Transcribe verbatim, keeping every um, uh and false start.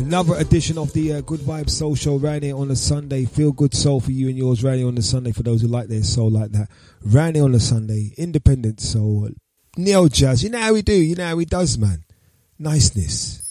Another edition of the uh, Good Vibes Soul Show round here on a Sunday. Feel good soul for you and yours round here on the Sunday for those who like their soul like that. Round here on the Sunday, independent soul, neo jazz. You know how we do. You know how he does, man. Niceness.